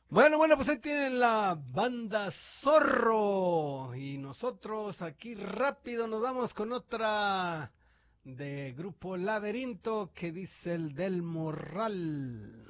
Bueno, pues ahí tienen la banda Zorro. Y nosotros aquí rápido nos vamos con otra de Grupo Laberinto que dice el del Morral.